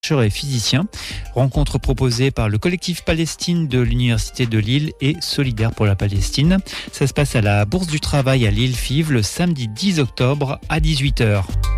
chercheur et physicien. Rencontre proposée par le collectif Palestine de l'Université de Lille et Solidaire pour la Palestine. Ça se passe à la Bourse du Travail à Lille-Fives le samedi 10 octobre à 18h.